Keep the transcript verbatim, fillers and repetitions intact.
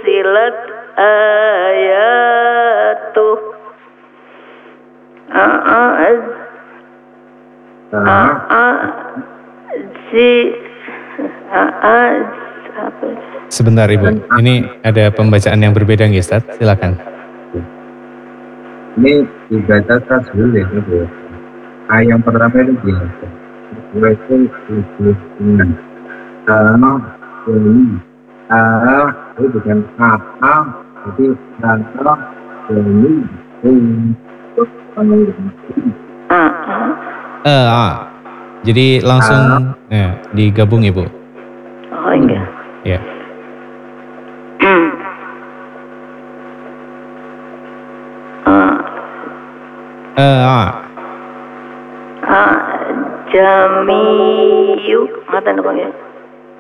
fussilat ayatuh. A'az A'az si A'az apa? Sebentar Ibu, ini ada pembacaan yang berbeda nggih Ustaz? Silakan. Ini dibaca tasbih ya, Bu. A yang pertama itu biasa. Kedua itu tujuh enam. Sama ini A itu bukan A A, jadi A ini A Eh, ah. Jadi langsung ya, digabung Ibu. Oh enggak. Ya. Eh, ah. Ah, jamiyu, ngaten apa ya?